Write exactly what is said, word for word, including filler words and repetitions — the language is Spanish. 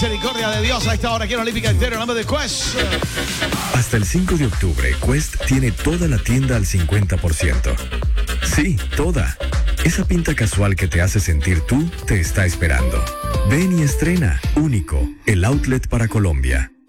Misericordia de Dios a esta hora aquí en Olímpica Estéreo, en nombre de Quest. Hasta el cinco de octubre, Quest tiene toda la tienda al cincuenta por ciento. Sí, toda. Esa pinta casual que te hace sentir tú te está esperando. Ven y estrena. Único, el outlet para Colombia.